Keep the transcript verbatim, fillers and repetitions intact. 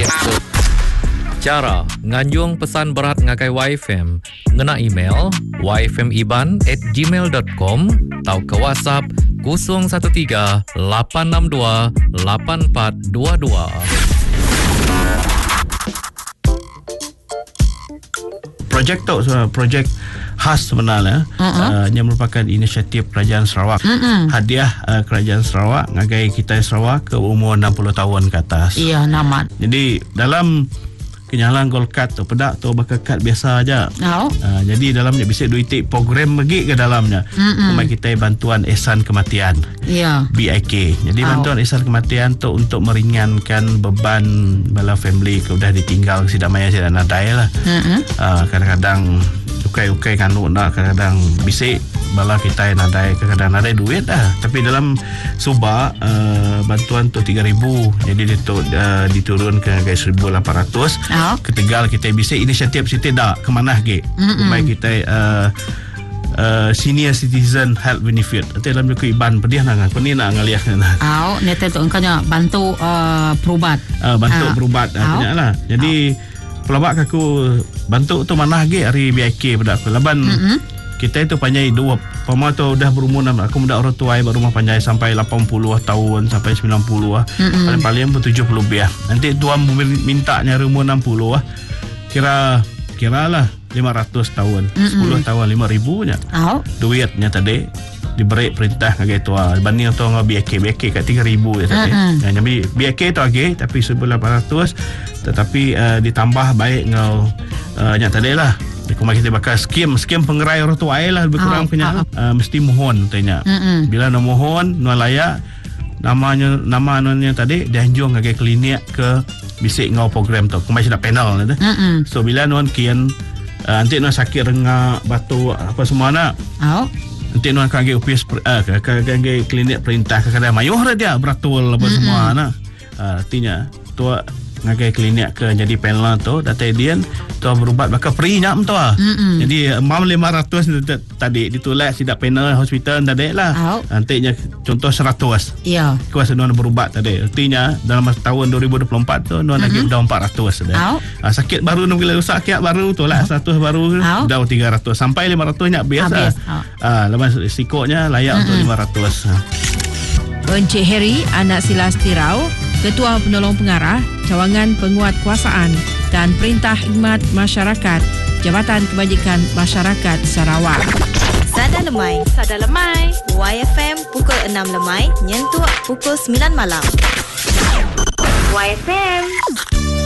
Cara nganjung pesan berat ngagai Y F M ngena email y f m iban at gmail dot com atau ke WhatsApp kosong satu tiga lapan enam dua lapan empat dua dua. Projek tu uh, projek khas sebenarnya, uh-huh. uh, yang merupakan inisiatif Kerajaan Sarawak. Uh-uh. Hadiah uh, Kerajaan Sarawak ngagai kita Sarawak ke umur enam puluh tahun ke atas. Iya, namat. Jadi dalam kenyalan gold card tu pedak tu bakal kad biasa aja. Oh. Uh, jadi dalamnya bisa duit program lagi ke dalamnya. Umai kita bantuan ihsan kematian. Iya. B I K. Jadi oh. bantuan ihsan kematian tu untuk meringankan beban bala family ke udah ditinggal sidak maya sidak nadai lah. Uh-uh. Uh, kadang-kadang ukai-ukai kanu nak kadang-kadang bisik bala kita yang nadai kadang-kadang nadai duit dah. Tapi dalam subak uh, bantuan tu tiga ribu. Jadi dia tu, uh, diturun ke seribu lapan ratus. Oh. Ketegal kita bisa inisiatif kita dah ke mana ke supaya kita uh, uh, senior citizen health benefit atau dalam buku iban pedih nak aku ni nak ngaliah na. Au nete tu engkanya bantu uh, perubat. Uh, bantu uh, perubat punya lah. Jadi pelabak aku bantu tu mana ke hari B I K pada aku laban. Mm-hmm. Kita itu panjai dua pama tu dah berumur aku muda orang tua baru rumah panjai sampai lapan puluh tahun sampai sembilan puluh ah. Mm-hmm. Paling-paling pun tujuh puluh lebih ah. Nanti tuan minta nyari umur enam puluh ah. Kira kiralah lima ratus tahun. Mm-hmm. sepuluh tahun lima ribu nya. Oh. Duitnya tadi diberi perintah ngagai tua banding tu ngau B I K B I K kat tiga ribu ya tadi. Mm-hmm. Ya, jadi B I K tu lagi tapi seribu lapan ratus tetapi uh, ditambah baik ngau uh, nya tadi lah. Kumai kita bakal skim skim pengerai orang tua lah lebih kurang oh, punya oh. Uh, mesti mohon tanya. Mm-mm. Bila nak mohon nak layak namanya nama anunya tadi dianjung ngagai klinik ke bisik ngau program tu. Kumai sudah panel tu. So bila non kian uh, nanti non sakit rengak batu apa semua nak. Oh. Nanti non ngagai office uh, ngagai klinik perintah kadang mayuh dia beratul apa Mm-mm. semua nak. Uh, artinya tu ngagai klinik ke jadi panel tu data dia tu berubat bakal free nyam tu ah. Jadi mam lima ratus tadi ditulis sidak panel hospital tadi lah. Oh. Nantinya contoh seratus. Ya. Kuasa non berubat tadi. Artinya dalam tahun dua ribu dua puluh empat tu non lagi dah empat ratus dah. Oh. Ah, sakit baru nak bila sakit baru tu lah oh. seratus baru oh. dah tiga ratus sampai lima ratus nya biasa. Oh. Ah, lepas risikonya layak Mm-mm. untuk lima ratus. Encik Harry Anak Silas Tirau, Ketua Penolong Pengarah, Cawangan Penguat Kuasaan dan Perintah Khidmat Masyarakat, Jabatan Kebajikan Masyarakat Sarawak. Sada Lemai, Sada Lemai, Y F M pukul enam lemai, nyentuh pukul sembilan malam. Y F M.